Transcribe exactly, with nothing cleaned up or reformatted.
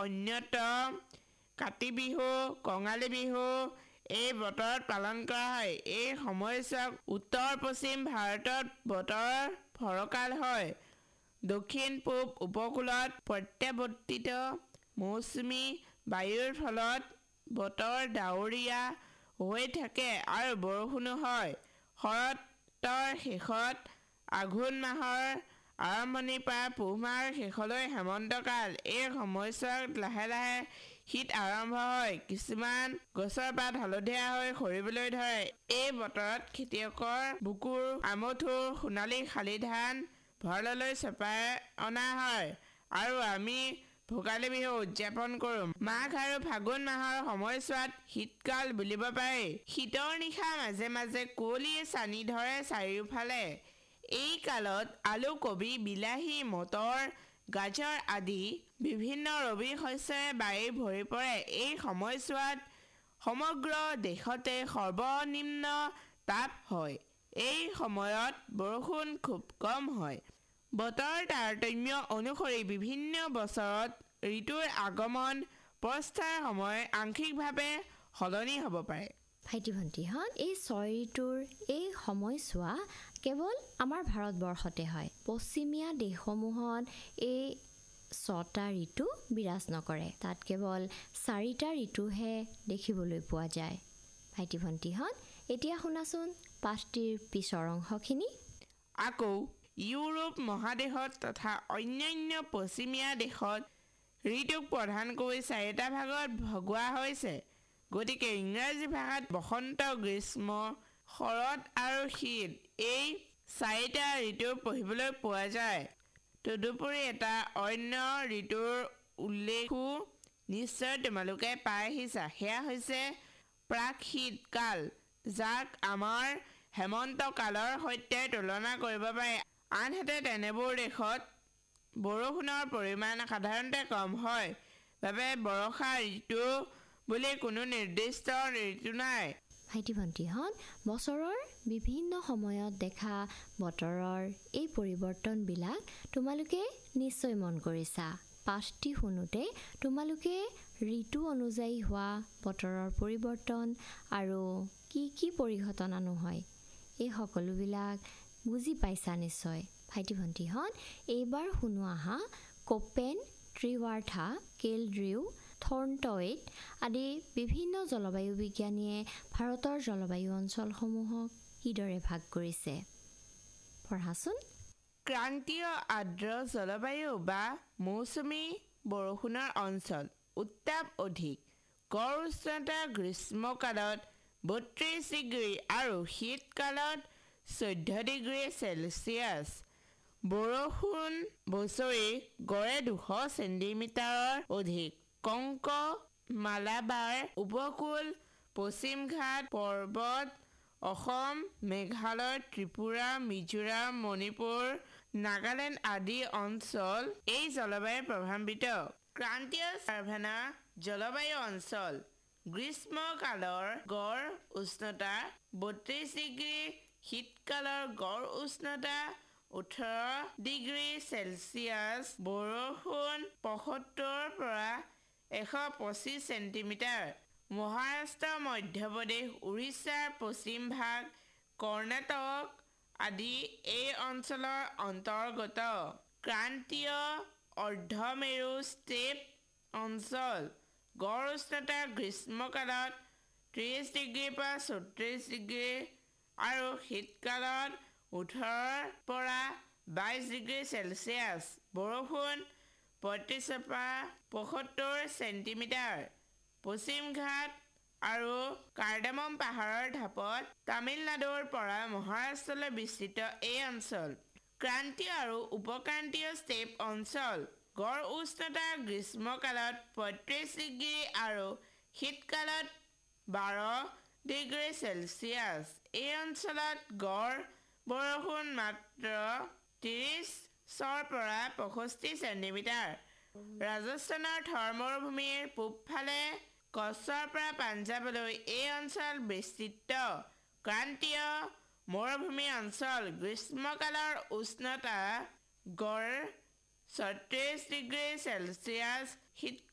অন্যতম কাতি বিহু কঙালী বিহু এই বতৰত পালন কৰা হয়। এই সময়ছোৱাক উত্তৰ পশ্চিম ভাৰতত বতৰ ফৰকাল হয়। দক্ষিণ পূব উপকূলত প্ৰত্যাৱৰ্তিত মৌচুমী বায়ুৰ ফলত বতৰ ডাৱৰীয়া হৈ থাকে আৰু বৰষুণো হয়। শৰতৰ শেষত আঘোণ মাহৰ আৰম্ভণিৰ পৰা পুহ মাহৰ শেষলৈ হেমন্তকাল। এই সময়ছোৱাত লাহে লাহে শীত আৰম্ভ হয়। কিছুমান গছৰ পাত হালধীয়া হৈ সৰিবলৈ ধৰে। এই বতৰত খেতিয়কৰ বুকুৰ আমঠুৰ সোণালী শালি ধান ভঁৰাললৈ চপাই অনা হয় আৰু আমি ভোগালী বিহু উদযাপন কৰোঁ। মাঘ আৰু ফাগুন মাহৰ সময়ছোৱাত শীতকাল বুলিব পাৰি। শীতৰ নিশা মাজে মাজে কুঁৱলীয়ে ছানি ধৰে চাৰিওফালে। এই কালত আলু কবি বিলাহী মটৰ গাজৰ আদি বিভিন্ন ৰবি শস্যৰে বাৰী ভৰি পৰে। এই সময়ছোৱাত সমগ্ৰ দেশতে সৰ্বনিম্ন তাপ হয়। এই সময়ত বৰষুণ খুব কম হয়। বতৰৰ তাৰতম্য অনুসৰি বিভিন্ন বছৰত ঋতুৰ আগমন প্ৰস্থাৰ সময় আংশিকভাৱে সলনি হ'ব পাৰে। ভাইটি ভণ্টিহঁত, এই ছয় ঋতুৰ এই সময়ছোৱা কেৱল আমাৰ ভাৰতবৰ্ষতে হয়। পশ্চিমীয়া দেশসমূহত এই ছটা ঋতু বিৰাজ নকৰে। তাত কেৱল চাৰিটা ঋতুহে দেখিবলৈ পোৱা যায়। ভাইটি ভণ্টিহঁত, এতিয়া শুনাচোন পাঠটিৰ পিছৰ অংশখিনি। আকৌ ইউৰোপ মহাদেশত তথা অন্যান্য পশ্চিমীয়া দেশত ঋতুক প্ৰধানকৈ চাৰিটা ভাগত ভগোৱা হৈছে। গতিকে ইংৰাজী ভাষাত বসন্ত গ্ৰীষ্ম শৰৎ আৰু শীত এই চাৰিটা ঋতু পঢ়িবলৈ পোৱা যায়। তদুপৰি এটা অন্য ঋতুৰ উল্লেখো নিশ্চয় তোমালোকে পাই আহিছা। সেয়া হৈছে প্ৰাক শীতকাল, যাক আমাৰ হেমন্ত কালৰ সৈতে তুলনা কৰিব পাৰি। আনহাতে তেনেবোৰ দেশত বৰষুণৰ পৰিমাণ সাধাৰণতে কম হয় বাবে বৰষা ঋতু বুলি কোনো নিৰ্দিষ্ট ঋতু নাই। ভাইটি ভণ্টিহঁত, বছৰৰ বিভিন্ন সময়ত দেখা বতৰৰ এই পৰিৱৰ্তনবিলাক তোমালোকে নিশ্চয় মন কৰিছা। পাঠটি শুনোতে তোমালোকে ঋতু অনুযায়ী হোৱা বতৰৰ পৰিৱৰ্তন আৰু কি কি পৰিঘটনানো হয় এই সকলোবিলাক বুজি পাইছা নিশ্চয়। ভাইটি ভণ্টিহঁত, এইবাৰ শুনো আহা কোপেন, ট্ৰিৱাৰ্থা, কেলড্ৰিউ, থৰ্নটইট আদি বিভিন্ন জলবায়ু বিজ্ঞানীয়ে ভাৰতৰ জলবায়ু অঞ্চলসমূহক কিদৰে ভাগ কৰিছে পঢ়াচোন। ক্ৰান্তীয় আৰ্দ্ৰ জলবায়ু বা মৌচুমী বৰষুণৰ অঞ্চল। উত্তাপ অধিক। গড় উষ্ণতা গ্ৰীষ্মকালত বত্ৰিছ ডিগ্ৰী আৰু শীতকালত চৈধ্য ডিগ্ৰী চেলছিয়াছ। বৰষুণ বছৰি গড়ে দুশ ছেণ্টিমিটাৰৰ অধিক। কংক, মালাবাৰ উপকূল, পশ্চিম ঘাট পৰ্বত, অসম, মেঘালয়, ত্ৰিপুৰা, মিজোৰাম, মণিপুৰ, নাগালেণ্ড আদি অঞ্চল এই জলবায়ুৰ প্ৰভাৱান্বিত। ক্ৰান্তীয় ছাভানা জলবায়ু অঞ্চল। গ্ৰীষ্মকালৰ গড় উষ্ণতা বত্ৰিছ ডিগ্ৰী, শীতকালৰ গড় উষ্ণতা ওঠৰ ডিগ্ৰী চেলছিয়াছ। বৰষুণ পঁয়সত্তৰৰ পৰা এশ পঁচিছ ছেণ্টিমিটাৰ। মহাৰাষ্ট্ৰ, মধ্যপ্ৰদেশ, উৰিষ্যাৰ পশ্চিম ভাগ, কৰ্ণাটক আদি এই অঞ্চলৰ অন্তৰ্গত। ক্ৰান্তীয় অৰ্ধমেৰু ষ্টেপ অঞ্চল। গড় উষ্ণতা গ্ৰীষ্মকালত ত্ৰিছ ডিগ্ৰীৰ পৰা চৌত্ৰিছ ডিগ্ৰী আৰু শীতকালত ওঠৰৰ পৰা বাইছ ডিগ্ৰী চেলছিয়াছ। বৰষুণ পঁয়ত্ৰিছৰ পৰা পঁয়সত্তৰ ছেণ্টিমিটাৰ। পশ্চিম ঘাট আৰু কাৰ্ডামম পাহাৰৰ ঢাপত তামিলনাডুৰ পৰা মহাৰাষ্ট্ৰলৈ বিস্তৃত এই অঞ্চল। ক্ৰান্তীয় আৰু উপক্ৰান্তীয় ষ্টেপ অঞ্চল। গড় উষ্ণতা গ্ৰীষ্মকালত পঁয়ত্ৰিছ ডিগ্ৰী আৰু শীতকালত বাৰ ডিগ্ৰী চেলছিয়াছ। এই অঞ্চলত গড় বৰষুণ মাত্ৰ ত্ৰিছৰ পৰা পঁয়ষষ্ঠি ছেণ্টিমিটাৰ। ৰাজস্থানৰ থৰ মৰুভূমিৰ পূবফালে কচ্ছৰ পৰা পাঞ্জাৱলৈ এই অঞ্চল বিস্তৃত। ক্ৰান্তীয় মৰুভূমি অঞ্চল। গ্ৰীষ্মকালৰ উষ্ণতা গড় ছয়ত্ৰিছ ডিগ্ৰী চেলছিয়াছ, শীত